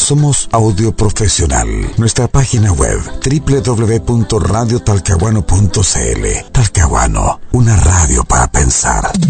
Somos Audio Profesional. Nuestra página web www.radiotalcahuano.cl. Talcahuano, una radio para pensar.